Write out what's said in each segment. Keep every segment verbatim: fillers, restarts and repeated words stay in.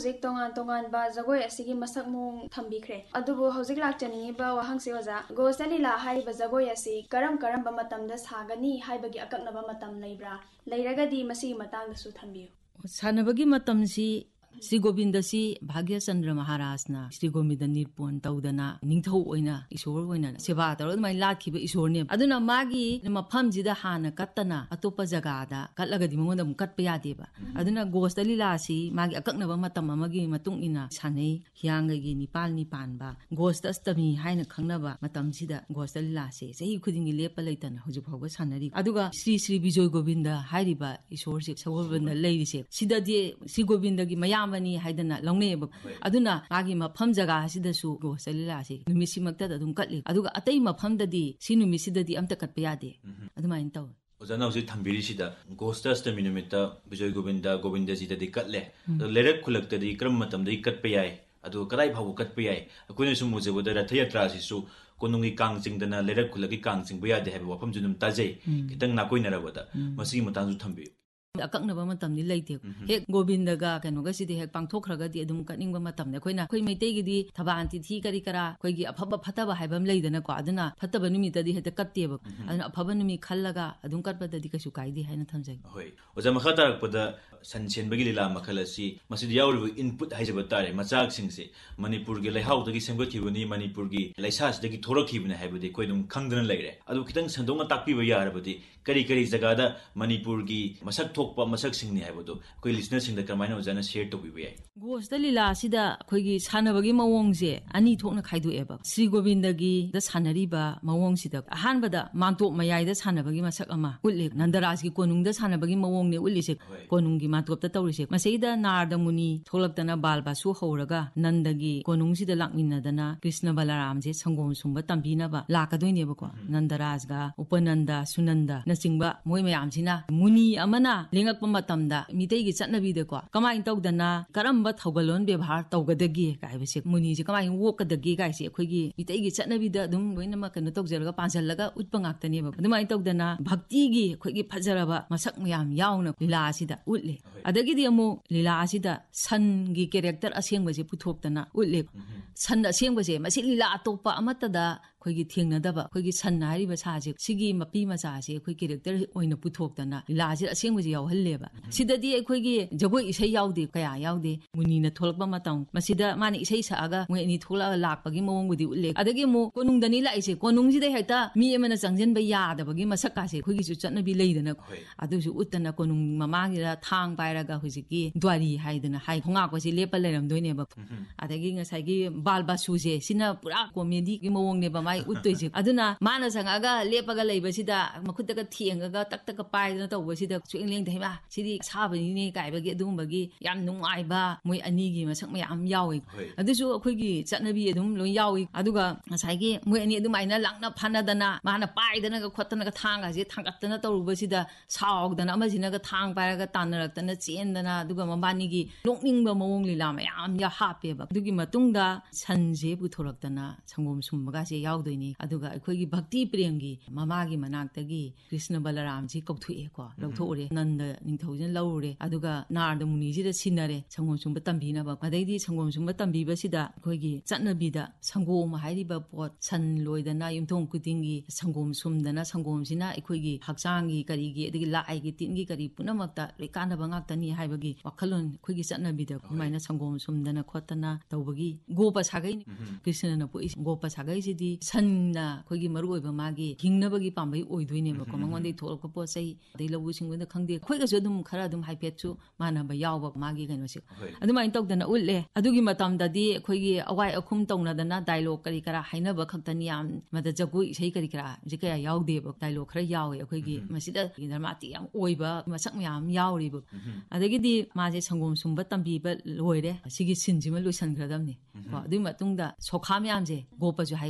ꯍꯧꯖꯤꯛ ꯇꯣꯉꯥꯟ ꯇꯣꯉꯥꯟꯕ ꯖꯒꯣꯏ ꯑꯁꯤꯒꯤ ꯃꯁꯛ ꯃꯑꯣꯡ ꯊꯝꯕꯤꯈ꯭ꯔꯦ ꯑꯗꯨꯕꯨ ꯍꯧꯖꯤꯛ ꯂꯥꯛꯆꯅꯤꯡꯉꯤꯕ ꯋꯥꯍꯪꯁꯤ ꯑꯣꯖꯥ ꯒꯣꯁꯇ ꯂꯤꯂꯥ ꯍꯥꯏꯔꯤꯕ ꯖꯒꯣꯏ ꯑꯁꯤ ꯀꯔꯝ ꯀꯔꯝꯕ ꯃꯇꯝꯗ ꯁꯥꯒꯅꯤ ꯍꯥꯏꯕꯒꯤ ꯑꯀꯛꯅꯕ ꯃꯇꯝ ꯂꯩꯕ꯭ꯔꯥ ꯂꯩꯔꯒꯗꯤ ꯃꯁꯤꯒꯤ ꯃꯇꯥꯡꯗꯁꯨ ꯊꯝꯕꯤꯌꯨ ꯁꯥꯟꯅꯕꯒꯤ ꯃꯇꯝꯁꯤ ꯁ꯭ꯔꯤ ꯒꯣꯕꯤꯟꯗꯁꯤ ꯚꯥꯒ꯭ꯌꯆꯟꯗ꯭ꯔ ꯃꯍꯥꯔꯥꯖꯅ ꯁ꯭ꯔꯤ ꯒꯣꯕꯤꯟꯗ ꯅꯤꯔꯄꯣꯟ ꯇꯧꯗꯅ ꯅꯤꯡꯊꯧ ꯑꯣꯏꯅ ꯏꯁꯣꯔ ꯑꯣꯏꯅ ꯁꯦꯕꯥ ꯇꯧꯔꯒ ꯑꯗꯨꯃꯥꯏꯅ ꯂꯥꯠꯈꯤꯕ ꯏꯁꯣꯔꯅꯦꯕ ꯑꯗꯨꯅ ꯃꯥꯒꯤ ꯃꯐꯝꯁꯤꯗ ꯍꯥꯟꯅ ꯀꯠꯇꯅ ꯑꯇꯣꯞꯄ ꯖꯒꯥꯗ ꯀꯠꯂꯒꯗꯤ ꯃꯉꯣꯟꯗ ꯑꯃꯨꯛ ꯀꯠꯄ ꯌꯥꯗꯦꯕ ꯑꯗꯨꯅ ꯒꯣꯁꯇ ꯂꯤꯂꯥꯁꯤ ꯃꯥꯒꯤ ꯑꯀꯛꯅꯕ ꯃꯇꯝ ꯑꯃꯒꯤ ꯃꯇꯨꯡ ꯏꯟꯅ ꯁꯥꯟꯅꯩ ꯍꯤꯌꯥꯡꯒꯩꯒꯤ ꯅꯤꯄꯥꯜꯅꯤ ꯄꯥꯟꯕ ꯒꯣꯁꯇ ꯑꯁꯇꯃꯤ ꯍꯥꯏꯅ ꯈꯪꯅꯕ ꯃꯇꯝꯁꯤꯗ ꯒꯣꯁꯇ ꯂꯤꯂꯥꯁꯤ ꯆꯍꯤ ꯈꯨꯗꯤꯡꯒꯤ ꯂꯦꯞꯄ ꯂꯩꯇꯅ ꯍꯧꯖꯤꯛ ꯐꯥꯎꯕ ꯁꯥꯟꯅꯔꯤ ꯑꯗꯨꯒ ꯁ꯭ꯔꯤ ꯁ꯭ꯔꯤ ꯕꯤꯖꯣꯏ ꯒꯣꯕꯤꯟꯗ ꯍꯥꯏꯔꯤꯕ ꯏꯁꯣꯔꯁꯤ ꯁꯒꯣꯜꯕꯟꯗ ꯂꯩꯔꯤꯁꯦ ꯁꯤꯗꯗꯤ ꯁ꯭ꯔꯤ ꯒꯣꯕꯤꯟꯗꯒꯤ ꯃꯌꯥꯝꯕꯅꯤ ꯍꯥꯏꯗꯅ ꯂꯧꯅꯩꯌꯦꯕ ꯑꯗꯨꯅ ꯃꯥꯒꯤ ꯃꯐꯝ ꯖꯒꯥ ꯑꯁꯤꯗꯁꯨ ꯒꯣꯁꯇ ꯂꯤꯂꯥꯁꯤ ꯅꯨꯃꯤꯠꯁꯤꯃꯛꯇꯗ ꯑꯗꯨꯝ ꯀꯠꯂꯤ ꯑꯗꯨꯒ ꯑꯇꯩ ꯃꯐꯝꯗꯗꯤ ꯁꯤ ꯅꯨꯃꯤꯠꯁꯤꯗꯗꯤ ꯑꯝꯇ ꯀꯠꯄ ꯌꯥꯗꯦ ꯑꯗꯨꯃꯥꯏꯅ ꯇꯧꯋꯤ ꯑꯣꯖꯥꯅ ꯍꯧꯖꯤꯛ ꯊꯝꯕꯤꯔꯤꯁꯤꯗ ꯒꯣꯁꯇ ꯑꯁꯇꯃꯤ ꯅꯨꯃꯤꯠꯇ ꯕꯤꯖꯣꯏ ꯒꯣꯕꯤꯟꯗ ꯒꯣꯕꯤꯟꯗꯖꯤꯗꯗꯤ ꯀꯠꯂꯦ ꯑꯗꯣ ꯂꯩꯔꯛ ꯈꯨꯜꯂꯛꯇꯗꯤ ꯀꯔꯝꯕ ꯃꯇꯝꯗꯒꯤ ꯀꯠꯄ ꯌꯥꯏ ꯑꯗꯨꯒ ꯀꯗꯥꯏ ꯐꯥꯎꯕ ꯀꯠꯄ ꯌꯥꯏ ꯑꯩꯈꯣꯏꯅ ꯁꯨꯝ ꯎꯖꯕꯗ ꯔꯊ ꯌꯥꯇ꯭ꯔꯥꯁꯤꯁꯨ ꯀꯣꯅꯨꯡꯒꯤ ꯀꯥꯡ ꯆꯤꯡꯗꯅ ꯂꯩꯔꯛ ꯈꯨꯜꯂꯛꯀꯤ ꯀꯥꯡ ꯆꯤꯡꯕ ꯌꯥꯗꯦ ꯍꯥꯏꯕ ꯋꯥꯐꯝꯁꯨ ꯑꯗꯨꯝ ꯇꯥꯖꯩ ꯈꯤꯇꯪ ꯅꯥꯀꯣꯏꯅꯔꯕꯗ ꯃꯁꯤꯒꯤ ꯃꯇꯥꯡꯁꯨ ꯊꯝꯕꯤꯌꯨ ꯑꯀꯛꯅꯕ ꯃꯇꯝꯗꯤ ꯂꯩꯇꯦ ꯍꯦꯛ ꯒꯣꯕꯤꯟꯗꯒ ꯀꯩꯅꯣꯒꯁꯤꯗꯤ ꯍꯦꯛ ꯄꯥꯡꯊꯣꯛꯈ꯭ꯔꯒꯗꯤ ꯑꯗꯨꯝ ꯀꯠꯅꯤꯡꯕ ꯃꯇꯝꯗ ꯑꯩꯈꯣꯏꯅ ꯑꯩꯈꯣꯏ ꯃꯩꯇꯩꯒꯤꯗꯤ ꯊꯕꯥꯟ ꯇꯤꯊꯤ ꯀꯔꯤ ꯀꯔꯥ ꯑꯩꯈꯣꯏꯒꯤ ꯑꯐꯕ ꯐꯠꯇꯕ ꯍꯥꯏꯕ ꯑꯃ ꯂꯩꯗꯅꯀꯣ ꯑꯗꯨꯅ ꯐꯠꯇꯕ ꯅꯨꯃꯤꯠꯇꯗꯤ ꯍꯦꯛꯇ ꯀꯠꯇꯦꯕ ꯑꯗꯨꯅ ꯑꯐꯕ ꯅꯨꯃꯤꯠ ꯈꯜꯂꯒ ꯑꯗꯨꯝ ꯀꯠꯄꯗꯗꯤ ꯀꯩꯁꯨ ꯀꯥꯏꯗꯦ ꯍꯥꯏꯅ ꯊꯝꯖꯒꯦ ꯍꯣꯏ ꯑꯣꯖꯥ ꯃꯈꯥ ꯇꯥꯔꯛꯄꯗ ꯁꯟ ꯁꯦꯟꯕꯒꯤ ꯂꯤꯂꯥ ꯃꯈꯜ ꯑꯁꯤ ꯃꯁꯤꯗ ꯌꯥꯎꯔꯤꯕ ꯏꯟꯄꯨꯠ ꯍꯥꯏꯖꯕ ꯇꯥꯔꯦ ꯃꯆꯥꯛꯁꯤꯡꯁꯦ ꯃꯅꯤꯄꯨꯔꯒꯤ ꯂꯩꯍꯥꯎꯗꯒꯤ ꯁꯦꯝꯒꯠꯈꯤꯕꯅꯤ ꯃꯅꯤꯄꯨꯔꯒꯤ ꯂꯩꯁꯥꯁꯤꯗꯒꯤ ꯊꯣꯔꯛꯈꯤꯕꯅꯤ ꯍꯥꯏꯕꯗꯤ ꯑꯩꯈꯣꯏ ꯑꯗꯨꯝ ꯈꯪꯗꯅ ꯂꯩꯔꯦ ꯑꯗꯨ ꯈꯤꯇꯪ ꯁꯟꯗꯣꯛꯅ ꯇꯥꯛꯄꯤꯕ ꯌꯥꯔꯕꯗꯤ ꯀꯔꯤ ꯀꯔꯤ ꯖꯒꯥꯗ ꯃꯅꯤꯄꯨꯔꯒꯤ ꯃꯁꯛ ꯊꯣꯛꯄ ꯃꯁꯛꯁꯤꯡꯅꯤ ꯍꯥꯏꯕꯗꯣ ꯑꯩꯈꯣꯏ ꯂꯤꯁꯅꯔꯁꯤꯡꯗ ꯀꯃꯥꯏꯅ ꯑꯣꯖꯥꯅ ꯁꯦꯌꯔ ꯇꯧꯕꯤꯕ ꯌꯥꯏ ꯒꯣꯁꯇ ꯂꯤꯂꯥꯁꯤꯗ ꯑꯩꯈꯣꯏꯒꯤ ꯁꯥꯟꯅꯕꯒꯤ ꯃꯑꯣꯡꯁꯦ ꯑꯅꯤ ꯊꯣꯛꯅ ꯈꯥꯏꯗꯣꯛꯑꯦꯕ ꯁ꯭ꯔꯤ ꯒꯣꯕꯤꯟꯗꯒꯤꯗ ꯁꯥꯟꯅꯔꯤꯕ ꯃꯑꯣꯡꯁꯤꯗ ꯑꯍꯥꯟꯕꯗ ꯃꯥꯟꯇꯣꯞ ꯃꯌꯥꯏꯗ ꯁꯥꯟꯅꯕꯒꯤ ꯃꯁꯛ ꯑꯃ ꯎꯠꯂꯦ ꯅꯟꯗꯔꯥꯖꯒꯤ ꯀꯣꯅꯨꯡꯗ ꯁꯥꯟꯅꯕꯒꯤ ꯃꯑꯣꯡꯅꯦ ꯎꯠꯂꯤꯁꯦ ꯀꯣꯅꯨꯡꯒꯤ ꯃꯥꯟꯇꯣꯞꯇ ꯇꯧꯔꯤꯁꯦ ꯃꯁꯤꯗ ꯅꯥꯔꯗ ꯃꯨꯅꯤ ꯊꯣꯛꯂꯛꯇꯅ ꯕꯥꯜꯕꯥꯁꯨ ꯍꯧꯔꯒ ꯅꯟꯗꯒꯤ ꯀꯣꯅꯨꯡꯁꯤꯗ ꯂꯥꯛꯃꯤꯟꯅꯗꯅ ꯀ꯭ꯔꯤꯁꯅ ꯕꯂꯔꯥꯝꯁꯦ ꯁꯪꯒꯣꯝ ꯁꯨꯝꯕ ꯇꯝꯕꯤꯅꯕ ꯂꯥꯛꯀꯗꯣꯏꯅꯦꯕꯀꯣ ꯅꯟꯗꯔꯥꯖꯒ ꯎꯄꯅꯟꯗ ꯁꯨꯅꯟꯗꯅꯆꯤꯡꯕ ꯃꯣꯏ ꯃꯌꯥꯝꯁꯤꯅ ꯃꯨꯅꯤ ꯑꯃꯅ ꯂꯦꯡꯉꯛꯄ ꯃꯇꯝꯗ ꯃꯤꯇꯩꯒꯤ ꯆꯠꯅꯕꯤꯗꯀꯣ ꯀꯃꯥꯏꯅ ꯇꯧꯗꯅ ꯀꯔꯝꯕ ꯊꯧꯒꯜꯂꯣꯟ ꯕꯦꯕꯥꯔ ꯇꯧꯒꯗꯒꯦ ꯀꯥꯏꯕꯁꯦ ꯃꯨꯅꯤꯁꯦ ꯀꯃꯥꯏꯅ ꯑꯣꯛꯀꯗꯒꯦ ꯀꯥꯏꯁꯦ ꯑꯩꯈꯣꯏꯒꯤ ꯃꯤꯇꯩꯒꯤ ꯆꯠꯅꯕꯤꯗ ꯑꯗꯨꯝ ꯂꯣꯏꯅꯃꯛ ꯀꯩꯅꯣ ꯇꯧꯖꯔꯒ ꯄꯥꯟꯁꯤꯜꯂꯒ ꯎꯠꯄ ꯉꯥꯛꯇꯅꯦꯕ ꯑꯗꯨꯃꯥꯏꯅ ꯇꯧꯗꯅ ꯚꯛꯇꯤꯒꯤ ꯑꯩꯈꯣꯏꯒꯤ ꯐꯖꯔꯕ ꯃꯁꯛ ꯃꯌꯥꯝ ꯌꯥꯎꯅ ꯂꯤꯂꯥ ꯑꯁꯤꯗ ꯎꯠꯂꯦ ꯑꯗꯒꯤꯗꯤ ꯑꯃꯨꯛ ꯂꯤꯂꯥ ꯑꯁꯤꯗ ꯁꯟꯒꯤ ꯀꯦꯔꯦꯛꯇꯔ ꯑꯁꯦꯡꯕꯁꯦ ꯄꯨꯊꯣꯛꯇꯅ ꯎꯠꯂꯦ ꯁꯟ ꯑꯁꯦꯡꯕꯁꯦ ꯃꯁꯤ ꯂꯤꯂꯥ ꯑꯇꯣꯞꯄ ꯑꯃꯠꯇꯗ ꯑꯩꯈꯣꯏꯒꯤ ꯊꯦꯡꯅꯗꯕ ꯑꯩꯈꯣꯏꯒꯤ ꯁꯟ ꯍꯥꯏꯔꯤꯕ ꯁꯥꯁꯦ ꯁꯤꯒꯤ ꯃꯄꯤ ꯃꯆꯥꯁꯦ ꯑꯩꯈꯣꯏ ꯀꯦꯔꯦꯛꯇꯔ ꯑꯣꯏꯅ ꯄꯨꯊꯣꯛꯇꯅ ꯂꯤꯂꯥꯁꯦ ꯑꯁꯦꯡꯕꯁꯦ ꯌꯥꯎꯍꯜꯂꯦꯕ ꯁꯤꯗꯗꯤ ꯑꯩꯈꯣꯏꯒꯤ ꯖꯒꯣꯏ ꯏꯁꯩ ꯌꯥꯎꯗꯦ ꯀꯌꯥ ꯌꯥꯎꯗꯦ ꯃꯨꯅꯤꯅ ꯊꯣꯛꯂꯛꯄ ꯃꯇꯝ ꯃꯁꯤꯗ ꯃꯥꯅ ꯏꯁꯩ ꯁꯛꯑꯒ ꯃꯣꯏ ꯑꯅꯤ ꯊꯣꯛꯂꯛꯑꯒ ꯂꯥꯛꯄꯒꯤ ꯃꯑꯣꯡꯕꯨꯗꯤ ꯎꯠꯂꯦ ꯑꯗꯒꯤ ꯑꯃꯨꯛ ꯀꯣꯅꯨꯡꯗꯅꯤ ꯂꯥꯛꯏꯁꯦ ꯀꯣꯅꯨꯡꯁꯤꯗ ꯍꯦꯛꯇ ꯃꯤ ꯑꯃꯅ ꯆꯪꯁꯤꯟꯕ ꯌꯥꯗꯕꯒꯤ ꯃꯁꯛꯀꯥꯁꯦ ꯑꯩꯈꯣꯏꯒꯤꯁꯨ ꯆꯠꯅꯕꯤ ꯂꯩꯗꯅ ꯑꯗꯨꯁꯨ ꯎꯠꯇꯅ ꯀꯣꯅꯨꯡ ꯃꯃꯥꯡꯁꯤꯗ ꯊꯥꯡ ꯄꯥꯏꯔꯒ ꯍꯧꯖꯤꯛꯀꯤ ꯗ꯭ꯋꯥꯔꯤ ꯍꯥꯏꯗꯅ ꯍꯥꯏ ꯈꯣꯡꯉꯥꯛꯄꯁꯤ ꯂꯦꯞꯄ ꯂꯩꯔꯝꯗꯣꯏꯅꯦꯕ ꯑꯗꯒꯤ ꯉꯁꯥꯏꯒꯤ ꯕꯥꯜꯕꯥꯁꯨꯁꯦ ꯁꯤꯅ ꯄꯨꯔꯥ ꯀꯣꯃꯦꯗꯤꯒꯤ ꯃꯑꯣꯡꯅꯦꯕ ꯃꯥꯏ ꯎꯠꯇꯣꯏꯁꯦ ꯑꯗꯨꯅ ꯃꯥꯅ ꯆꯪꯉꯒ ꯂꯦꯞꯄꯒ ꯂꯩꯕꯁꯤꯗ ꯃꯈꯨꯠꯇꯒ ꯊꯦꯡꯉꯒ ꯇꯛꯇꯒ ꯄꯥꯏꯗꯅ ꯇꯧꯕꯁꯤꯗ ꯁꯨꯛꯂꯦꯡ ꯂꯦꯡꯗꯦ ꯍꯩꯃꯥ ꯁꯤꯗꯤ ꯑꯁꯥꯕꯅꯤꯅꯦ ꯀꯥꯏꯕꯒꯤ ꯑꯗꯨꯒꯨꯝꯕꯒꯤ ꯌꯥꯝ ꯅꯨꯡꯉꯥꯏꯕ ꯃꯣꯏ ꯑꯅꯤꯒꯤ ꯃꯁꯛ ꯃꯌꯥꯝ ꯌꯥꯎꯏ ꯑꯗꯨꯁꯨ ꯑꯩꯈꯣꯏꯒꯤ ꯆꯠꯅꯕꯤ ꯑꯗꯨꯝ ꯂꯣꯏ ꯌꯥꯎꯏ ꯑꯗꯨꯒ ꯉꯁꯥꯏꯒꯤ ꯃꯣꯏ ꯑꯅꯤ ꯑꯗꯨꯃꯥꯏꯅ ꯂꯥꯛꯅ ꯐꯅꯗꯅ ꯃꯥꯅ ꯄꯥꯏꯗꯅꯒ ꯈꯣꯠꯇꯅꯒ ꯊꯥꯡꯒꯁꯦ ꯊꯥꯡꯒꯠꯇꯅ ꯇꯧꯔꯨꯕꯁꯤꯗ ꯁꯥꯎꯗꯅ ꯑꯃꯁꯤꯅꯒ ꯊꯥꯡ ꯄꯥꯏꯔꯒ ꯇꯥꯟꯅꯔꯛꯇꯅ ꯆꯦꯟꯗꯅ ꯑꯗꯨꯒ ꯃꯕꯥꯅꯤꯒꯤ ꯅꯣꯛꯅꯤꯡꯕ ꯃꯑꯣꯡ ꯂꯤꯂꯥ ꯃꯌꯥꯝ ꯍꯥꯞꯄꯦꯕ ꯑꯗꯨꯒꯤ ꯃꯇꯨꯡꯗ ꯁꯟꯁꯦ ꯄꯨꯊꯣꯔꯛꯇꯅ ꯁꯪꯒꯣꯝ ꯁꯨꯝꯕꯒꯁꯦ ꯌꯥꯎꯗꯣꯏꯅꯤ ꯑꯗꯨꯒ ꯑꯩꯈꯣꯏꯒꯤ ꯚꯛꯇꯤ ꯄ꯭ꯔꯦꯝꯒꯤ ꯃꯃꯥꯒꯤ ꯃꯅꯥꯛꯇꯒꯤ ꯀ꯭ꯔꯤꯁꯅ ꯕꯂꯔꯥꯝꯁꯤ ꯀꯧꯊꯣꯛꯑꯦꯀꯣ ꯂꯧꯊꯣꯛꯎꯔꯦ ꯅꯟꯗ ꯅꯤꯡꯊꯧꯁꯤꯅ ꯂꯧꯔꯨꯔꯦ ꯑꯗꯨꯒ ꯅꯥꯔꯗ ꯃꯨꯅꯤꯁꯤꯗ ꯁꯤꯟꯅꯔꯦ ꯁꯪꯒꯣꯝ ꯁꯨꯝꯕ ꯇꯝꯕꯤꯅꯕ ꯑꯗꯩꯗꯤ ꯁꯪꯒꯣꯝ ꯁꯨꯝꯕ ꯇꯝꯕꯤꯕꯁꯤꯗ ꯑꯩꯈꯣꯏꯒꯤ ꯆꯠꯅꯕꯤꯗ ꯁꯪꯒꯣꯝ ꯍꯥꯏꯔꯤꯕ ꯄꯣꯠ ꯁꯟ ꯂꯣꯏꯗꯅ ꯌꯨꯝꯊꯣꯡ ꯈꯨꯗꯤꯡꯒꯤ ꯁꯪꯒꯣꯝ ꯁꯨꯝꯗꯅ ꯁꯪꯒꯣꯝꯁꯤꯅ ꯑꯩꯈꯣꯏꯒꯤ ꯍꯛꯆꯥꯡꯒꯤ ꯀꯔꯤꯒꯤ ꯑꯗꯒꯤ ꯂꯥꯏꯒꯤ ꯇꯤꯟꯒꯤ ꯀꯔꯤ ꯄꯨꯝꯅꯃꯛꯇ ꯂꯣꯏ ꯀꯥꯟꯅꯕ ꯉꯥꯛꯇꯅꯤ ꯍꯥꯏꯕꯒꯤ ꯋꯥꯈꯜꯂꯣꯟ ꯑꯩꯈꯣꯏꯒꯤ ꯆꯠꯅꯕꯤꯗ ꯑꯗꯨꯃꯥꯏꯅ ꯁꯪꯒꯣꯝ ꯁꯨꯝꯗꯅ ꯈꯣꯠꯇꯅ ꯇꯧꯕꯒꯤ ꯒꯣꯄ ꯁꯥꯒꯩ ꯀ꯭ꯔꯤꯁꯅꯅ ꯄꯣꯛꯏꯁꯦ ꯒꯣꯄ ꯁꯥꯒꯩꯁꯤꯗꯤ ꯁꯟꯅ ꯑꯩꯈꯣꯏꯒꯤ ꯃꯔꯨꯑꯣꯏꯕ ꯃꯥꯒꯤ ꯍꯤꯡꯅꯕꯒꯤ ꯄꯥꯝꯕꯩ ꯑꯣꯏꯗꯣꯏꯅꯦꯕꯀꯣ ꯃꯉꯣꯟꯗꯒꯤ ꯊꯣꯛꯂꯛꯄ ꯄꯣꯠ ꯆꯩ ꯑꯗꯩ ꯂꯧꯎ ꯁꯤꯡꯎꯗ ꯈꯪꯗꯦ ꯑꯩꯈꯣꯏꯒꯁꯨ ꯑꯗꯨꯝ ꯈꯔ ꯑꯗꯨꯝ ꯍꯥꯏꯐꯦꯠꯁꯨ ꯃꯥꯟꯅꯕ ꯌꯥꯎꯕ ꯃꯥꯒꯤ ꯀꯩꯅꯣꯁꯦ ꯑꯗꯨꯃꯥꯏꯅ ꯇꯧꯗꯅ ꯎꯠꯂꯦ ꯑꯗꯨꯒꯤ ꯃꯇꯝꯗꯗꯤ ꯑꯩꯈꯣꯏꯒꯤ ꯑꯋꯥꯏ ꯑꯈꯨꯝ ꯇꯧꯅꯗꯅ ꯗꯥꯏꯂꯣग ꯀꯔꯤ ꯀꯔꯥ ꯍꯥꯏꯅꯕ ꯈꯛꯇꯅꯤ ꯌꯥꯝ ꯃꯗ ꯖꯒꯣꯏ ꯏꯁꯩ ꯀꯔꯤ ꯀꯔꯥ ꯍꯧꯖꯤꯛ ꯀꯌꯥ ꯌꯥꯎꯗꯦꯕ ꯗꯥꯏꯂꯣग ꯈꯔ ꯌꯥꯎꯋꯦ ꯑꯩꯈꯣꯏꯒꯤ ꯃꯁꯤꯗ ꯙꯔꯃꯥꯇꯤ ꯌꯥꯝ ꯑꯣꯏꯕ ꯃꯁꯛ ꯃꯌꯥꯝ ꯌꯥꯎꯔꯤꯕ ꯑꯗꯒꯤꯗꯤ ꯃꯥꯁꯦ ꯁꯪꯒꯣꯝ ꯁꯨꯝꯕ ꯇꯝꯕꯤꯕ ꯂꯣꯏꯔꯦ ꯁꯤꯒꯤ ꯁꯤꯟꯁꯤꯃ ꯂꯣꯏꯁꯤꯟꯈ꯭ꯔꯗꯕꯅꯤ ꯀꯣ ꯑꯗꯨꯒꯤ ꯃꯇꯨꯡꯗ ꯁꯣꯈꯥ ꯃꯌꯥꯝꯁꯦ ꯒꯣꯄꯁꯨ ꯍꯥꯏꯀꯣ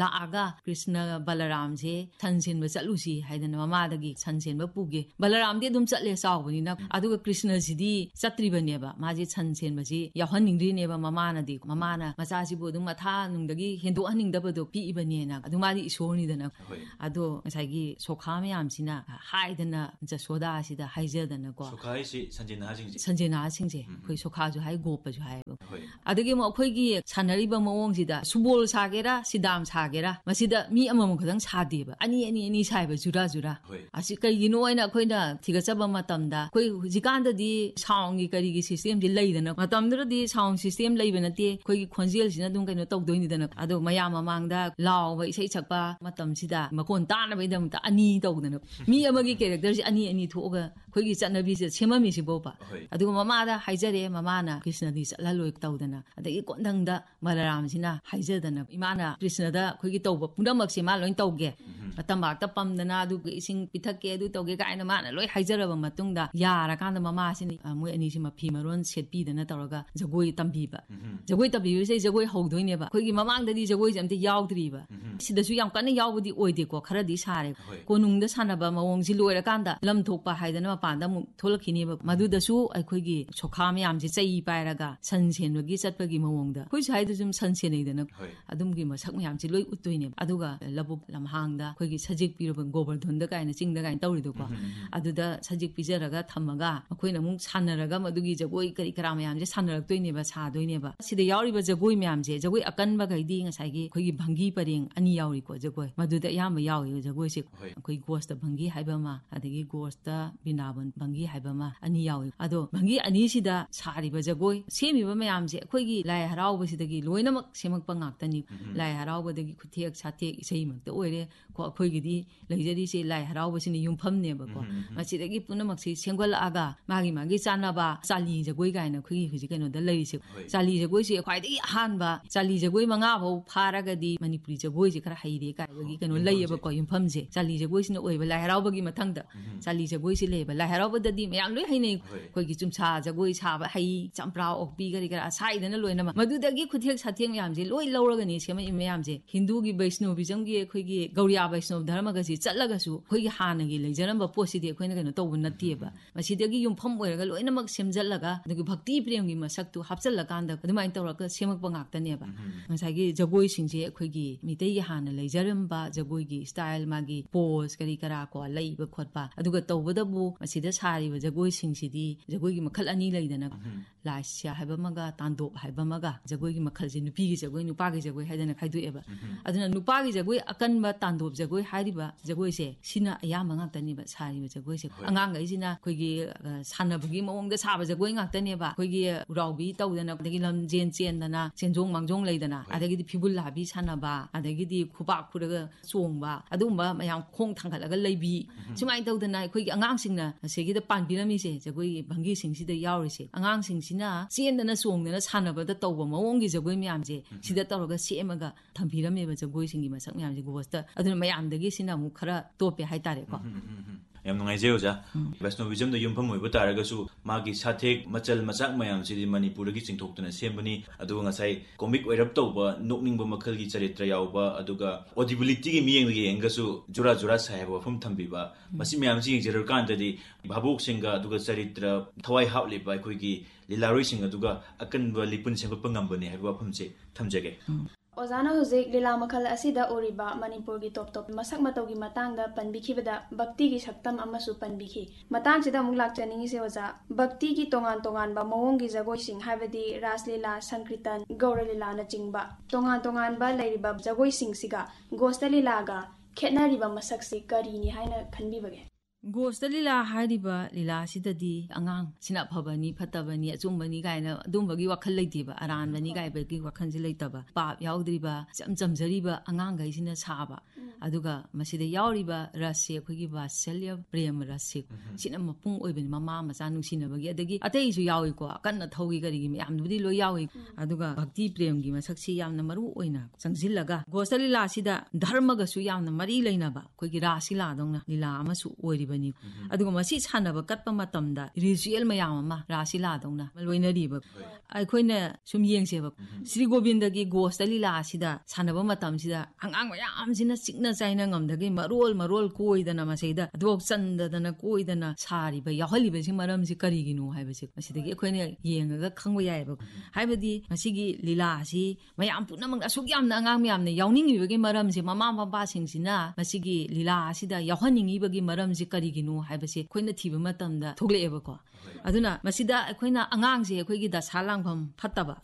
ꯂꯥꯛꯑꯒ ꯀ꯭ꯔꯤꯁꯅ ꯕꯂꯔꯥꯝꯁꯦ ꯁꯟ ꯁꯦꯟꯕ ꯆꯠꯂꯨꯁꯤ ꯍꯥꯏꯗꯅ ꯃꯃꯥꯗꯒꯤ ꯁꯟ ꯁꯦꯟꯕ ꯄꯨꯒꯦ ꯕꯂꯔꯥꯝꯗꯤ ꯑꯗꯨꯝ ꯆꯠꯂꯦ ꯆꯥꯎꯕꯅꯤꯅ ꯑꯗꯨꯒ ꯀ꯭ꯔꯤꯁꯅꯁꯤꯗꯤ ꯆꯠꯇ꯭ꯔꯤꯕꯅꯦꯕ ꯃꯥꯁꯦ ꯁꯟ ꯁꯦꯟꯕꯁꯤ ꯌꯥꯎꯍꯟꯅꯤꯡꯗ꯭ꯔꯤꯅꯦꯕ ꯃꯃꯥꯅꯗꯤ ꯃꯃꯥꯅ ꯃꯆꯥꯁꯤꯕꯨ ꯑꯗꯨꯝ ꯃꯊꯥ ꯅꯨꯡꯗꯒꯤ ꯍꯦꯟꯗꯣꯛꯍꯟꯅꯤꯡꯗꯕꯗꯣ ꯄꯤꯛꯏꯕꯅꯦꯅ ꯑꯗꯨ ꯃꯥꯗꯤ ꯏꯁꯣꯔꯅꯤꯗꯅ ꯑꯗꯣ ꯉꯁꯥꯏꯒꯤ ꯁꯣꯈꯥ ꯃꯌꯥꯝꯁꯤꯅ ꯍꯥꯏꯗꯅ ꯖꯁꯣꯗꯥꯁꯤꯗ ꯍꯥꯏꯖꯗꯅꯀꯣ ꯁꯣꯈꯥ ꯍꯥꯏꯁꯤ ꯁꯟꯖꯦꯅꯥꯁꯤꯡꯁꯦ ꯁꯟꯖꯦꯅꯥꯁꯤꯡꯁꯦ ꯑꯩꯈꯣꯏ ꯁꯣꯈꯥꯁꯨ ꯍꯥꯏ ꯒꯣꯄꯁꯨ ꯍꯥꯏꯌꯦꯕ ꯑꯗꯒꯤ ꯑꯃꯨꯛ ꯑꯩꯈꯣꯏꯒꯤ ꯁꯥꯟꯅꯔꯤꯕ ꯃꯑꯣꯡꯁꯤꯗ ꯁꯨꯕꯣꯜ ꯁꯥꯒꯦꯔꯥ ꯁꯤꯗꯥꯝ ꯁꯥꯒꯦꯔꯥ ꯃꯁꯤꯗ ꯃꯤ ꯑꯃꯃꯝ ꯈꯛꯇꯪ ꯁꯥꯗꯦꯕ ꯑꯅꯤ ꯑꯅꯤ ꯑꯅꯤ ꯁꯥꯏꯕ ꯖꯨꯔꯥ ꯖꯨꯔꯥ ꯑꯁꯤ ꯀꯩꯒꯤꯅꯣ ꯑꯣꯏꯅ ꯑꯩꯈꯣꯏꯅ ꯊꯤꯒꯠꯆꯕ ꯃꯇꯝꯗ ꯑꯩꯈꯣꯏ ꯍꯧꯖꯤꯛꯀꯥꯟꯗꯗꯤ ꯁꯥꯎꯟꯒꯤ ꯀꯔꯤꯒꯤ ꯁꯤꯁꯇꯦꯝꯁꯤ ꯂꯩꯗꯅ ꯃꯇꯝꯗꯨꯗꯗꯤ ꯁꯥꯎꯟ ꯁꯤꯁꯇꯦꯝ ꯂꯩꯕ ꯅꯠꯇꯦ ꯑꯩꯈꯣꯏꯒꯤ ꯈꯣꯟꯖꯦꯜꯁꯤꯅ ꯑꯗꯨꯝ ꯀꯩꯅꯣ ꯇꯧꯗꯣꯏꯅꯤꯗꯅ ꯑꯗꯣ ꯃꯌꯥꯝ ꯃꯃꯥꯡꯗ ꯂꯥꯎꯕ ꯏꯁꯩ ꯁꯛꯄ ꯃꯇꯝꯁꯤꯗ ꯃꯈꯣꯟ ꯇꯥꯅꯕꯒꯤꯗꯃꯛꯇ ꯑꯅꯤ ꯇꯧꯗꯅ ꯃꯤ ꯑꯃꯒꯤ ꯀꯦꯔꯦꯛꯇꯔꯁꯤ ꯑꯅꯤ ꯑꯅꯤ ꯊꯣꯛꯑꯒ ꯑꯩꯈꯣꯏꯒꯤ ꯆꯠꯅꯕꯤꯁꯤꯗ ꯁꯦꯝꯃꯝꯃꯤꯁꯤꯕꯣꯕ ꯑꯗꯨꯒ ꯃꯃꯥꯗ ꯍꯥꯏꯖꯔꯦ ꯃꯃꯥꯅ ꯀ꯭ꯔꯤꯁꯅꯗꯤ ꯆꯠꯍꯜꯂꯣꯏ ꯇꯧꯗꯅ ꯑꯗꯒꯤ ꯀꯣꯟꯊꯪꯗ ꯕꯂꯔꯥꯝꯁꯤꯅ ꯍꯥꯏꯖꯗꯅ ꯏꯃꯥꯅ ꯀ꯭ꯔꯤꯁꯅꯗ ꯑꯩꯈꯣꯏꯒꯤ ꯇꯧꯕ ꯄꯨꯝꯅꯃꯛꯁꯦ ꯃꯥ ꯂꯣꯏ ꯇꯧꯒꯦ ꯇꯝꯄꯥꯛꯇ ꯄꯝꯗꯅ ꯑꯗꯨꯒ ꯏꯁꯤꯡ ꯄꯤꯊꯛꯀꯦ ꯑꯗꯨ ꯇꯧꯒꯦ ꯀꯥꯏꯅ ꯃꯥꯅ ꯂꯣꯏ ꯍꯥꯏꯖꯔꯕ ꯃꯇꯨꯡꯗ ꯌꯥꯔꯀꯥꯟꯗ ꯃꯃꯥꯁꯤꯅ ꯃꯣꯏ ꯑꯅꯤꯁꯤ ꯃꯐꯤ ꯃꯔꯣꯟ ꯁꯦꯠꯄꯤꯗꯅ ꯇꯧꯔꯒ ꯖꯒꯣꯏ ꯇꯝꯕꯤꯕ ꯖꯒꯣꯏ ꯇꯝꯕꯤꯕꯁꯦ ꯖꯒꯣꯏ ꯍꯧꯗꯣꯏꯅꯦꯕ ꯑꯩꯈꯣꯏꯒꯤ ꯃꯃꯥꯡꯗꯗꯤ ꯖꯒꯣꯏꯁꯦ ꯑꯝꯇ ꯌꯥꯎꯗ꯭ꯔꯤꯕ ꯁꯤꯗꯁꯨ ꯌꯥꯝ ꯀꯟꯅ ꯌꯥꯎꯕꯗꯤ ꯑꯣꯏꯗꯦꯀꯣ ꯈꯔꯗꯤ ꯁꯥꯔꯦ ꯀꯣꯅꯨꯡꯗ ꯁꯥꯟꯅꯕ ꯃꯑꯣꯡꯁꯤ ꯂꯣꯏꯔꯀꯥꯟꯗ ꯂꯝ ꯊꯣꯛꯄ ꯍꯥꯏꯗꯅ ꯃꯄꯥꯟꯗ ꯑꯃꯨꯛ ꯊꯣꯛꯂꯛꯈꯤꯅꯦꯕ ꯃꯗꯨꯗꯁꯨ ꯑꯩꯈꯣꯏꯒꯤ ꯁꯣꯈꯥ ꯃꯌꯥꯝꯁꯦ ꯆꯩ ꯄꯥꯏꯔꯒ ꯁꯟ ꯁꯦꯟꯕꯒꯤ ꯆꯠꯄꯒꯤ ꯃꯑꯣꯡꯗ ꯑꯩꯈꯣꯏ ꯁ꯭ꯋꯥꯏꯗꯁꯨ ꯁꯨꯝ ꯁꯟ ꯁꯦꯟꯅꯩꯗꯅ ꯑꯗꯨꯝꯒꯤ ꯃꯁꯛ ꯃꯌꯥꯝꯁꯦ ꯂꯣꯏ ꯎꯠꯇꯣꯏꯅꯦꯕ ꯑꯗꯨꯒ ꯂꯧꯕꯨꯛ ꯂꯝꯍꯥꯡꯗ ꯑꯩꯈꯣꯏꯒꯤ ꯁꯖꯤꯛ ꯄꯤꯔꯕ ꯒꯣꯕꯔꯙꯣꯟꯗ ꯀꯥꯏꯅ ꯆꯤꯡꯗ ꯀꯥꯏꯅ ꯇꯧꯔꯤꯗꯣꯀꯣ ꯑꯗꯨꯗ ꯁꯖꯤꯛ ꯄꯤꯖꯔꯒ ꯊꯝꯃꯒ ꯑꯩꯈꯣꯏꯅ ꯑꯃꯨꯛ ꯁꯥꯟꯅꯔꯒ ꯃꯗꯨꯒꯤ ꯖꯒꯣꯏ ꯀꯔꯤ ꯀꯔꯥ ꯃꯌꯥꯝꯁꯦ ꯁꯥꯟꯅꯔꯛꯇꯣꯏꯅꯦꯕ ꯁꯥꯗꯣꯏꯅꯦꯕ ꯁꯤꯗ ꯌꯥꯎꯔꯤꯕ ꯖꯒꯣꯏ ꯃꯌꯥꯝꯁꯦ ꯖꯒꯣꯏ ꯑꯀꯟꯕꯈꯩꯗꯤ ꯉꯁꯥꯏꯒꯤ ꯑꯩꯈꯣꯏꯒꯤ ꯚꯪꯒꯤ ꯄꯔꯦꯡ ꯑꯅꯤ ꯌꯥꯎꯔꯤꯀꯣ ꯖꯒꯣꯏ ꯃꯗꯨꯗ ꯑꯌꯥꯝꯕ ꯌꯥꯎꯏ ꯖꯒꯣꯏꯁꯦ ꯑꯩꯈꯣꯏ ꯒꯣꯁꯇ ꯚꯪꯒꯤ ꯍꯥꯏꯕ ꯑꯃ ꯑꯗꯒꯤ ꯒꯣꯁꯇ ꯕꯤꯅꯥꯕꯟ ꯚꯪꯒꯤ ꯍꯥꯏꯕ ꯑꯃ ꯑꯅꯤ ꯌꯥꯎꯏ ꯑꯗꯣ ꯚꯪꯒꯤ ꯑꯅꯤꯁꯤꯗ ꯁꯥꯔꯤꯕ ꯖꯒꯣꯏ ꯁꯦꯝꯃꯤꯕ ꯃꯌꯥꯝꯁꯦ ꯑꯩꯈꯣꯏꯒꯤ ꯂꯥꯏ ꯍꯔꯥꯎꯕꯁꯤꯗꯒꯤ ꯂꯣꯏꯅꯃꯛ ꯁꯦꯝꯃꯛꯄ ꯉꯥꯛꯇꯅꯤ ꯂꯥꯏ ꯍꯔꯥꯎꯕꯗꯒꯤ ꯈꯨꯊꯦꯛ ꯁꯥꯊꯦꯛ ꯏꯁꯩꯃꯛꯇ ꯑꯣꯏꯔꯦ ꯀꯣ ꯑꯩꯈꯣꯏꯒꯤꯗꯤ ꯂꯩꯖꯔꯤꯁꯦ ꯂꯥꯏ ꯍꯔꯥꯎꯕꯁꯤꯅ ꯌꯨꯝꯐꯝꯅꯦꯕꯀꯣ ꯃꯁꯤꯗꯒꯤ ꯄꯨꯝꯅꯃꯛꯁꯤ ꯁꯦꯝꯒꯠꯂꯛꯑꯒ ꯃꯥꯒꯤ ꯃꯥꯒꯤ ꯆꯥꯟꯅꯕ ꯆꯥꯂꯤ ꯖꯒꯣꯏ ꯀꯥꯏꯅ ꯑꯩꯈꯣꯏꯒꯤ ꯍꯧꯖꯤꯛ ꯀꯩꯅꯣꯗ ꯂꯩꯔꯤꯁꯦ ꯆꯥꯂꯤ ꯖꯒꯣꯏꯁꯦ ꯈ꯭ꯋꯥꯏꯗꯒꯤ ꯑꯍꯥꯟꯕ ꯆꯥꯂꯤ ꯖꯒꯣꯏ ꯃꯉꯥ ꯐꯥꯎ ꯐꯥꯔꯒꯗꯤ ꯃꯅꯤꯄꯨꯔꯤ ꯖꯒꯣꯏꯁꯦ ꯈꯔ ꯍꯩꯔꯦ ꯀꯥꯏꯕꯒꯤ ꯀꯩꯅꯣ ꯂꯩꯌꯦꯕꯀꯣ ꯌꯨꯝꯐꯝꯁꯦ ꯆꯥꯂꯤ ꯖꯒꯣꯏꯁꯤꯅ ꯑꯣꯏꯕ ꯂꯥꯏ ꯍꯔꯥꯎꯕꯒꯤ ꯃꯊꯪꯗ ꯆꯥꯂꯤ ꯖꯒꯣꯏꯁꯤ ꯂꯩꯌꯦꯕ ꯂꯥꯏ ꯍꯔꯥꯎꯕꯗꯗꯤ ꯃꯌꯥꯝ ꯂꯣꯏ ꯍꯩꯅꯩ ꯑꯩꯈꯣꯏꯒꯤ ꯆꯨꯝꯁꯥ ꯖꯒꯣꯏ ꯁꯥꯕ ꯍꯩ ꯆꯝꯄ꯭ꯔꯥ ꯑꯣꯛꯄꯤ ꯀꯔꯤ ꯀꯔꯥ ꯁꯥꯏꯗꯅ ꯂꯣꯏꯅꯃꯛ ꯃꯗꯨꯗꯒꯤ ꯈꯨꯊꯦꯛ ꯁꯥꯊꯦꯛ ꯃꯌꯥꯝꯁꯦ ꯂꯣꯏ ꯂꯧꯔꯒꯅꯤ ꯁꯦꯝꯃꯛꯏ ꯃꯌꯥꯝꯁꯦ ꯍꯤꯟꯗꯨꯒꯤ ꯕꯩꯁꯅꯣꯕꯤꯖꯝꯒꯤ ꯑꯩꯈꯣꯏꯒꯤ ꯒꯧꯔꯤꯌꯥ ꯕꯩꯁꯅꯣꯕ ꯙꯔꯃꯒꯁꯤ ꯆꯠꯂꯒꯁꯨ ꯑꯩꯈꯣꯏꯒꯤ ꯍꯥꯟꯅꯒꯤ ꯂꯩꯖꯔꯝꯕ ꯄꯣꯠꯁꯤꯗꯤ ꯑꯩꯈꯣꯏꯅ ꯀꯩꯅꯣ ꯇꯧꯕ ꯅꯠꯇꯦꯕ ꯃꯁꯤꯗꯒꯤ ꯌꯨꯝꯐꯝ ꯑꯣꯏꯔꯒ ꯂꯣꯏꯅꯃꯛ ꯁꯦꯝꯖꯜꯂꯒ ꯑꯗꯨꯒ ꯚꯛꯇꯤ ꯄ꯭ꯔꯦꯝꯒꯤ ꯃꯁꯛꯇꯨ ꯍꯥꯞꯆꯜꯂꯀꯥꯟꯗ ꯑꯗꯨꯃꯥꯏꯅ ꯇꯧꯔꯒ ꯁꯦꯝꯃꯛꯄ ꯉꯥꯛꯇꯅꯦꯕ ꯉꯁꯥꯏꯒꯤ ꯖꯒꯣꯏꯁꯤꯡꯁꯦ ꯑꯩꯈꯣꯏꯒꯤ ꯃꯤꯇꯩꯒꯤ ꯍꯥꯟꯅ ꯂꯩꯖꯔꯝꯕ ꯖꯒꯣꯏꯒꯤ ꯁ꯭ꯇꯥꯏꯜ ꯃꯥꯒꯤ ꯄꯣꯁ ꯀꯔꯤ ꯀꯔꯥ ꯀꯣ ꯂꯩꯕ ꯈꯣꯠꯄ ꯑꯗꯨꯒ ꯇꯧꯕꯗꯕꯨ ꯃꯁꯤꯗ ꯁꯥꯔꯤꯕ ꯖꯒꯣꯏꯁꯤꯡꯁꯤꯗꯤ ꯖꯒꯣꯏꯒꯤ ꯃꯈꯜ ꯑꯅꯤ ꯂꯩꯗꯅ ꯂꯥꯏꯁ꯭ꯌꯥ ꯍꯥꯏꯕ ꯑꯃꯒ ꯇꯥꯟꯗꯣꯞ ꯍꯥꯏꯕ ꯑꯃꯒ ꯖꯒꯣꯏꯒꯤ ꯃꯈꯜꯁꯦ ꯅꯨꯄꯤꯒꯤ ꯖꯒꯣꯏ ꯅꯨꯄꯥꯒꯤ ꯖꯒꯣꯏ ꯍꯥꯏꯗꯅ ꯈꯥꯏꯗꯣꯛꯑꯦꯕ ꯑꯗꯨꯅ ꯅꯨꯄꯥꯒꯤ ꯖꯒꯣꯏ ꯑꯀꯟꯕ ꯇꯥꯟꯗꯣꯞ ꯖꯒꯣꯏ ꯍꯥꯏꯔꯤꯕ ꯖꯒꯣꯏꯁꯦ ꯁꯤꯅ ꯑꯌꯥꯝꯕ ꯉꯥꯛꯇꯅꯦꯕ ꯁꯥꯔꯤꯕ ꯖꯒꯣꯏꯁꯦ ꯑꯉꯥꯡꯈꯩꯁꯤꯅ ꯑꯩꯈꯣꯏꯒꯤ ꯁꯥꯟꯅꯕꯒꯤ ꯃꯑꯣꯡꯗ ꯁꯥꯕ ꯖꯒꯣꯏ ꯉꯥꯛꯇꯅꯦꯕ ꯑꯩꯈꯣꯏꯒꯤ ꯎꯔꯥꯎꯕꯤ ꯇꯧꯗꯅ ꯑꯗꯒꯤ ꯂꯝꯖꯦꯟ ꯆꯦꯟꯗꯅ ꯆꯦꯟꯖꯣꯡ ꯃꯥꯡꯖꯣꯡ ꯂꯩꯗꯅ ꯑꯗꯒꯤꯗꯤ ꯐꯤꯕꯨꯜ ꯂꯥꯕꯤ ꯁꯥꯟꯅꯕ ꯑꯗꯒꯤꯗꯤ ꯈꯨꯄꯥꯛ ꯈꯨꯔꯒ ꯆꯣꯡꯕ ꯑꯗꯨꯒꯨꯝꯕ ꯃꯌꯥꯝ ꯈꯣꯡ ꯊꯥꯡꯒꯠꯂꯒ ꯂꯩꯕꯤ ꯁꯨꯃꯥꯏꯅ ꯇꯧꯗꯅ ꯑꯩꯈꯣꯏꯒꯤ ꯑꯉꯥꯡꯁꯤꯡꯅ ꯑꯁꯤꯒꯤꯗ ꯄꯥꯟꯕꯤꯔꯝꯃꯤꯁꯦ ꯖꯒꯣꯏꯒꯤ ꯚꯪꯒꯤꯁꯤꯡꯁꯤꯗ ꯌꯥꯎꯔꯤꯁꯦ ꯑꯉꯥꯡꯁꯤꯡꯁꯤꯅ ꯆꯦꯟꯗꯅ ꯆꯣꯡꯗꯅ ꯁꯥꯟꯅꯕꯗ ꯇꯧꯕ ꯃꯑꯣꯡꯒꯤ ꯖꯒꯣꯏ ꯃꯌꯥꯝꯁꯦ ꯁꯤꯗ ꯇꯧꯔꯒ ꯁꯦꯝꯃꯒ ꯊꯝꯕꯤꯔꯝꯃꯦꯕ ꯖꯒꯣꯏꯁꯤꯡꯒꯤ ꯃꯁꯛ ꯃꯌꯥꯝꯁꯦ ꯒꯣꯁꯇ ꯑꯗꯨꯅ ꯃꯌꯥꯝꯗꯒꯤ ꯁꯤꯅ ꯑꯃꯨꯛ ꯈꯔ ꯇꯣꯞꯄꯦ ꯍꯥꯏꯇꯥꯔꯦꯀꯣ ꯌꯥꯝ ꯅꯨꯡꯉꯥꯏꯖꯩ ꯑꯣꯖꯥ ꯕꯩꯁꯅꯣꯕꯤꯖꯝꯗ ꯌꯨꯝꯐꯝ ꯑꯣꯏꯕ ꯇꯥꯔꯒꯁꯨ ꯃꯥꯒꯤ ꯁꯥꯊꯦꯛ ꯃꯆꯜ ꯃꯆꯥꯛ ꯃꯌꯥꯝꯁꯤꯗꯤ ꯃꯅꯤꯄꯨꯔꯗꯒꯤ ꯆꯤꯡꯊꯣꯛꯇꯨꯅ ꯁꯦꯝꯕꯅꯤ ꯑꯗꯨꯒ ꯉꯁꯥꯏ ꯀꯣꯃꯤꯛ ꯑꯣꯏꯔꯞ ꯇꯧꯕ ꯅꯣꯛꯅꯤꯡꯕ ꯃꯈꯜꯒꯤ ꯆꯔꯤꯇ꯭ꯔ ꯌꯥꯎꯕ ꯑꯗꯨꯒ ꯑꯣꯗꯤꯕꯤꯂꯤꯇꯤꯒꯤ ꯃꯤꯠꯌꯦꯡꯗ ꯌꯦꯡꯉꯒꯁꯨ ꯖꯨꯔꯥ ꯖꯨꯔꯥ ꯁꯥꯏ ꯍꯥꯏꯕ ꯋꯥꯐꯝ ꯊꯝꯕꯤꯕ ꯃꯁꯤ ꯃꯌꯥꯝꯁꯤ ꯌꯦꯡꯖꯔꯀꯥꯟꯗꯗꯤ ꯚꯥꯕꯣꯛꯁꯤꯡꯒ ꯑꯗꯨꯒ ꯆꯔꯤꯇ꯭ꯔ ꯊꯋꯥꯏ ꯍꯥꯞꯂꯤꯕ ꯑꯩꯈꯣꯏꯒꯤ ꯂꯤꯂꯥꯔꯣꯏꯁꯤꯡ ꯑꯗꯨꯒ ꯑꯀꯟꯕ ꯂꯤꯄꯨꯟ ꯁꯦꯝꯒꯠꯄ ꯉꯝꯕꯅꯤ ꯍꯥꯏꯕ ꯋꯥꯐꯝꯁꯦ ꯊꯝꯖꯒꯦ ꯑꯣꯖꯥꯅ ꯍꯧꯖꯤꯛ ꯂꯤꯂꯥ ꯃꯈꯜ ꯑꯁꯤꯗ ꯎꯔꯤꯕ ꯃꯅꯤꯄꯨꯔꯒꯤ ꯇꯣꯞ ꯇꯣꯞ ꯃꯁꯛ ꯃꯇꯧꯒꯤ ꯃꯇꯥꯡꯗ ꯄꯟꯕꯤꯈꯤꯕꯗ ꯚꯛꯇꯤꯒꯤ ꯁꯛꯇꯝ ꯑꯃꯁꯨ ꯄꯟꯕꯤꯈꯤ ꯃꯇꯥꯡꯁꯤꯗ ꯑꯃꯨꯛ ꯂꯥꯛꯆꯅꯤꯡꯉꯤꯁꯦ ꯑꯣꯖꯥ ꯚꯛꯇꯤꯒꯤ ꯇꯣꯉꯥꯟ ꯇꯣꯉꯥꯟꯕ ꯃꯑꯣꯡꯒꯤ ꯖꯒꯣꯏꯁꯤꯡ ꯍꯥꯏꯕꯗꯤ ꯔꯥꯁ ꯂꯤꯂꯥ ꯁꯪꯀ꯭ꯔꯤꯇꯟ ꯒꯧꯔ ꯂꯤꯂꯥꯅꯆꯤꯡꯕ ꯇꯣꯉꯥꯟ ꯇꯣꯉꯥꯟꯕ ꯂꯩꯔꯤꯕ ꯖꯒꯣꯏꯁꯤꯡꯁꯤꯒ ꯒꯣꯁꯇ ꯂꯤꯂꯥꯒ ꯈꯦꯠꯅꯔꯤꯕ ꯃꯁꯛꯁꯤ ꯀꯔꯤꯅꯤ ꯍꯥꯏꯅ ꯈꯟꯕꯤꯕꯒꯦ ꯒꯣꯁꯇ ꯂꯤꯂꯥ ꯍꯥꯏꯔꯤꯕ ꯂꯤꯂꯥꯁꯤꯗꯗꯤ ꯑꯉꯥꯡ ꯁꯤꯅ ꯑꯐꯕꯅꯤ ꯐꯠꯇꯕꯅꯤ ꯑꯆꯨꯝꯕꯅꯤ ꯀꯥꯏꯅ ꯑꯗꯨꯝꯕꯒꯤ ꯋꯥꯈꯜ ꯂꯩꯇꯦꯕ ꯑꯔꯥꯟꯕꯅꯤ ꯀꯥꯏꯕꯒꯤ ꯋꯥꯈꯜꯁꯤ ꯂꯩꯇꯕ ꯄꯥꯞ ꯌꯥꯎꯗ꯭ꯔꯤꯕ ꯆꯝ ꯆꯝꯖꯔꯤꯕ ꯑꯉꯥꯡꯈꯩꯁꯤꯅ ꯁꯥꯕ ꯑꯗꯨꯒ ꯃꯁꯤꯗ ꯌꯥꯎꯔꯤꯕ ꯔꯁꯁꯦ ꯑꯩꯈꯣꯏꯒꯤ ꯋꯥꯠꯁꯜꯌ ꯄ꯭ꯔꯦꯝ ꯔꯁꯁꯦ ꯁꯤꯅ ꯃꯄꯨꯡ ꯑꯣꯏꯕꯅꯤ ꯃꯃꯥ ꯃꯆꯥ ꯅꯨꯡꯁꯤꯅꯕꯒꯤ ꯑꯗꯒꯤ ꯑꯇꯩꯁꯨ ꯌꯥꯎꯏꯀꯣ ꯑꯀꯟꯅ ꯊꯧꯒꯤ ꯀꯔꯤꯒꯤ ꯃꯌꯥꯝꯗꯨꯕꯨꯗꯤ ꯂꯣꯏ ꯌꯥꯎꯏ ꯑꯗꯨꯒ ꯚꯛꯇꯤ ꯄ꯭ꯔꯦꯝꯒꯤ ꯃꯁꯛꯁꯤ ꯌꯥꯝꯅ ꯃꯔꯨ ꯑꯣꯏꯅ ꯆꯪꯁꯤꯜꯂꯒ ꯒꯣꯁꯇ ꯂꯤꯂꯥꯁꯤꯗ ꯙꯔꯃꯒꯁꯨ ꯌꯥꯝꯅ ꯃꯔꯤ ꯂꯩꯅꯕ ꯑꯩꯈꯣꯏꯒꯤ ꯔꯥꯁ ꯂꯤꯂꯥꯗꯧꯅ ꯂꯤꯂꯥ ꯑꯃꯁꯨ ꯑꯣꯏꯔꯤꯕꯅꯤ ꯂꯣꯏꯅꯔꯤꯕꯅꯤ ꯑꯗꯨꯒ ꯃꯁꯤ ꯁꯥꯟꯅꯕ ꯀꯠꯄ ꯃꯇꯝꯗ ꯔꯤꯆꯨꯑꯦꯜ ꯃꯌꯥꯝ ꯑꯃ ꯔꯥꯁꯤ ꯂꯥꯗꯧꯅ ꯂꯣꯏꯅꯔꯤꯕ ꯑꯩꯈꯣꯏꯅ ꯁꯨꯝ ꯌꯦꯡꯁꯦꯕ ꯁ꯭ꯔꯤ ꯒꯣꯕꯤꯟꯗꯒꯤ ꯒꯣꯁꯇ ꯂꯤꯂꯥ ꯑꯁꯤꯗ ꯁꯥꯟꯅꯕ ꯃꯇꯝꯁꯤꯗ ꯑꯉꯥꯡ ꯃꯌꯥꯝꯁꯤꯅ ꯆꯤꯛꯅ ꯆꯥꯏꯅ ꯉꯝꯗꯒꯤ ꯃꯔꯣꯜ ꯃꯔꯣꯜ ꯀꯣꯏꯗꯅ ꯃꯁꯤꯗ ꯑꯗꯨꯐꯥꯎ ꯆꯟꯗꯗꯅ ꯀꯣꯏꯗꯅ ꯁꯥꯔꯤꯕ ꯌꯥꯎꯍꯜꯂꯤꯕꯁꯤ ꯃꯔꯝꯁꯤ ꯀꯔꯤꯒꯤꯅꯣ ꯍꯥꯏꯕꯁꯦ ꯃꯁꯤꯗꯒꯤ ꯑꯩꯈꯣꯏꯅ ꯌꯦꯡꯉꯒ ꯈꯪꯕ ꯌꯥꯏꯑꯕ ꯍꯥꯏꯕꯗꯤ ꯃꯁꯤꯒꯤ ꯂꯤꯂꯥ ꯑꯁꯤ ꯃꯌꯥꯝ ꯄꯨꯝꯅꯃꯛ ꯑꯁꯨꯛ ꯌꯥꯝꯅ ꯑꯉꯥꯡ ꯃꯌꯥꯝꯅ ꯌꯥꯎꯅꯤꯡꯉꯤꯕꯒꯤ ꯃꯔꯝꯁꯦ ꯃꯃꯥ ꯃꯄꯥꯁꯤꯡꯁꯤꯅ ꯃꯁꯤꯒꯤ ꯂꯤꯂꯥ ꯑꯁꯤꯗ ꯌꯥꯎꯍꯟꯅꯤꯡꯉꯤꯕꯒꯤ ꯃꯔꯝꯁꯤ ꯀꯔꯤꯒꯤꯅꯣ ꯍꯥꯏꯕꯁꯦ ꯑꯩꯈꯣꯏꯅ ꯊꯤꯕ ꯃꯇꯝꯗ ꯊꯣꯛꯂꯛꯑꯦꯕꯀꯣ ꯑꯗꯨꯅ ꯃꯁꯤꯗ ꯑꯩꯈꯣꯏꯅ ꯑꯉꯥꯡꯁꯦ ꯑꯩꯈꯣꯏꯒꯤ ꯗꯁꯥ ꯂꯥꯡꯐꯝ ꯐꯠꯇꯕ